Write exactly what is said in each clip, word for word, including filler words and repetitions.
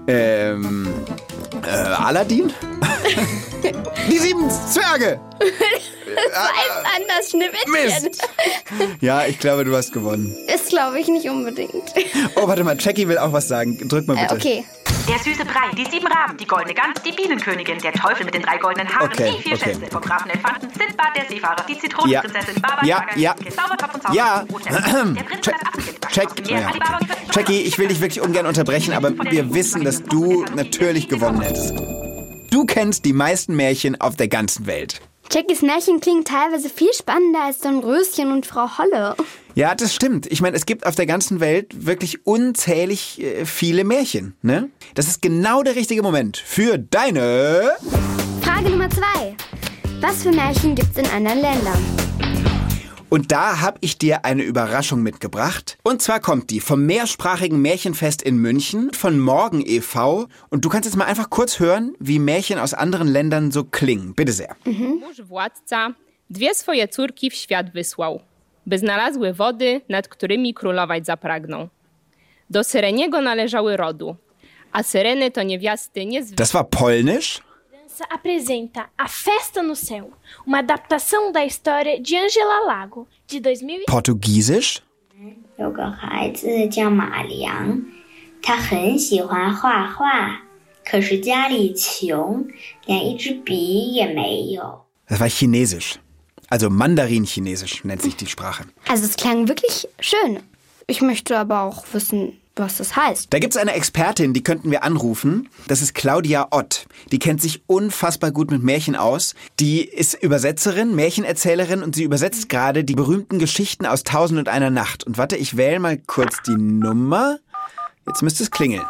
Ähm, äh, Aladdin? Die sieben Zwerge! Weiß anders, Schneewittchen. Mist! Ja, ich glaube, du hast gewonnen. Das glaube ich nicht unbedingt. Oh, warte mal, Jackie will auch was sagen. Drück mal bitte. Äh, okay. Der süße Brei, die sieben Raben, die goldene Gans, die Bienenkönigin, der Teufel mit den drei goldenen Haaren, Okay, die vier okay. Schätze, vom Grafen Elefanten, Sindbad der Seefahrer, die Zitronenprinzessin, Baba, Ja, ja. Zaubertopf und Zauber, Ja. der Prinz Check. das Apfelkind, Check. aus dem Meer, Ja. Alibaba und die vierzig Jackie, ich will dich wirklich ungern unterbrechen, aber wir wissen, dass du natürlich gewonnen hättest. Du kennst die meisten Märchen auf der ganzen Welt. Jackies Märchen klingen teilweise viel spannender als Dornröschen und Frau Holle. Ja, das stimmt. Ich meine, es gibt auf der ganzen Welt wirklich unzählig äh, viele Märchen, ne? Das ist genau der richtige Moment für deine... Frage Nummer zwei. Was für Märchen gibt's in anderen Ländern? Und da habe ich dir eine Überraschung mitgebracht. Und zwar kommt die vom mehrsprachigen Märchenfest in München von Morgen e V Und du kannst jetzt mal einfach kurz hören, wie Märchen aus anderen Ländern so klingen. Bitte sehr. Mąż władca dwie swoje córki w świat wysłał, by znalazły wody, nad którymi królować zapragną. Do Syreniego należały rodu, a Syreny to niewiasty niezwykłe. Das war polnisch? Apresenta A Festa no Céu, uma adaptação da história de Angela Lago, de dois mil e... Portugiesisch? 有个孩子叫马良，他很喜欢画画，可是家里穷，连一支笔也没有。 Das war Chinesisch. Also Mandarin-Chinesisch nennt sich die Sprache. Also es klang wirklich schön. Ich möchte aber auch wissen, was das heißt. Da gibt's eine Expertin, die könnten wir anrufen. Das ist Claudia Ott. Die kennt sich unfassbar gut mit Märchen aus. Die ist Übersetzerin, Märchenerzählerin und sie übersetzt gerade die berühmten Geschichten aus Tausend und einer Nacht. Und warte, ich wähle mal kurz die Nummer. Jetzt müsste es klingeln.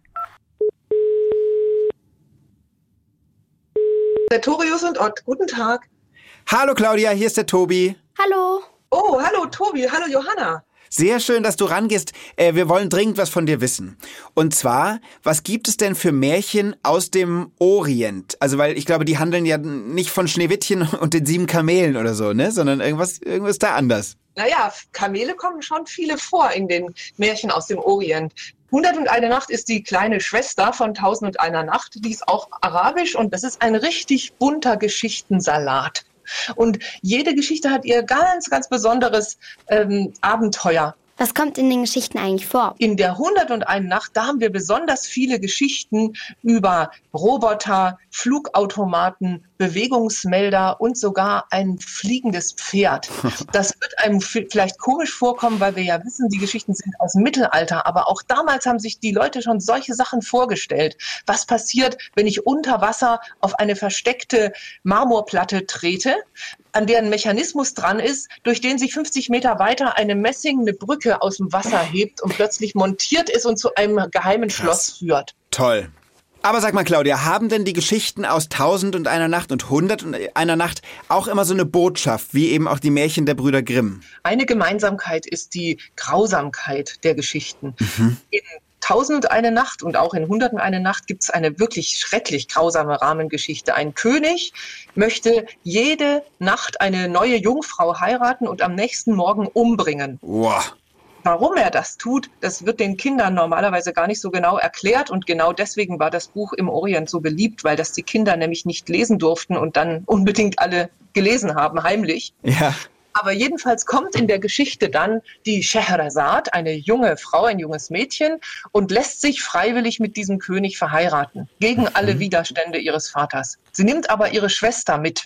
Sartorius und Ott, guten Tag. Hallo Claudia, hier ist der Tobi. Hallo. Oh, hallo Tobi, hallo Johanna. Sehr schön, dass du rangehst. Äh, wir wollen dringend was von dir wissen. Und zwar, was gibt es denn für Märchen aus dem Orient? Also, weil ich glaube, die handeln ja nicht von Schneewittchen und den sieben Kamelen oder so, ne? Sondern irgendwas, irgendwas da anders. Naja, Kamele kommen schon viele vor in den Märchen aus dem Orient. Hundert und eine Nacht ist die kleine Schwester von Tausend und einer Nacht. Die ist auch arabisch und das ist ein richtig bunter Geschichtensalat. Und jede Geschichte hat ihr ganz, ganz besonderes ähm, Abenteuer. Was kommt in den Geschichten eigentlich vor? In der Hundert und eine Nacht, da haben wir besonders viele Geschichten über Roboter, Flugautomaten, Bewegungsmelder und sogar ein fliegendes Pferd. Das wird einem vielleicht komisch vorkommen, weil wir ja wissen, die Geschichten sind aus dem Mittelalter. Aber auch damals haben sich die Leute schon solche Sachen vorgestellt. Was passiert, wenn ich unter Wasser auf eine versteckte Marmorplatte trete, an deren Mechanismus dran ist, durch den sich fünfzig Meter weiter eine messingene Brücke aus dem Wasser hebt und plötzlich montiert ist und zu einem geheimen Krass. Schloss führt. Toll. Aber sag mal, Claudia, haben denn die Geschichten aus Tausend und einer Nacht und Hundert und einer Nacht auch immer so eine Botschaft, wie eben auch die Märchen der Brüder Grimm? Eine Gemeinsamkeit ist die Grausamkeit der Geschichten. Mhm. In Tausend und eine Nacht und auch in Hundert und eine Nacht gibt es eine wirklich schrecklich grausame Rahmengeschichte. Ein König möchte jede Nacht eine neue Jungfrau heiraten und am nächsten Morgen umbringen. Wow. Warum er das tut, das wird den Kindern normalerweise gar nicht so genau erklärt. Und genau deswegen war das Buch im Orient so beliebt, weil das die Kinder nämlich nicht lesen durften und dann unbedingt alle gelesen haben, heimlich. Ja. Aber jedenfalls kommt in der Geschichte dann die Scheherazade, eine junge Frau, ein junges Mädchen, und lässt sich freiwillig mit diesem König verheiraten, gegen alle Widerstände ihres Vaters. Sie nimmt aber ihre Schwester mit.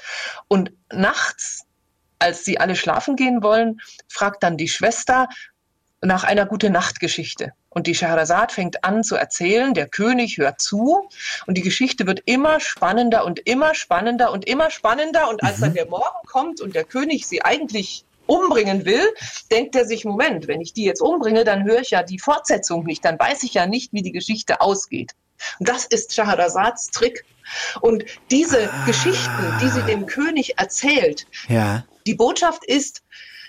Und nachts, als sie alle schlafen gehen wollen, fragt dann die Schwester nach einer Gute-Nacht-Geschichte. Und die Scheherazade fängt an zu erzählen, der König hört zu und die Geschichte wird immer spannender und immer spannender und immer spannender. Und als dann der Morgen kommt und der König sie eigentlich umbringen will, denkt er sich, Moment, wenn ich die jetzt umbringe, dann höre ich ja die Fortsetzung nicht, dann weiß ich ja nicht, wie die Geschichte ausgeht. Und das ist Scheherazades Trick. Und diese ah. Geschichten, die sie dem König erzählt, ja. Die Botschaft ist,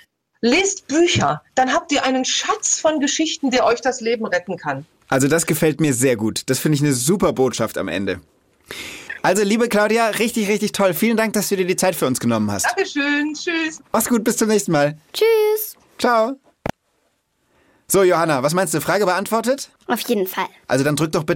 lest Bücher, dann habt ihr einen Schatz von Geschichten, der euch das Leben retten kann. Also das gefällt mir sehr gut. Das finde ich eine super Botschaft am Ende. Also liebe Claudia, richtig, richtig toll. Vielen Dank, dass du dir die Zeit für uns genommen hast. Dankeschön, tschüss. Mach's gut, bis zum nächsten Mal. Tschüss. Ciao. So, Johanna, was meinst du? Frage beantwortet? Auf jeden Fall. Also dann drück doch bitte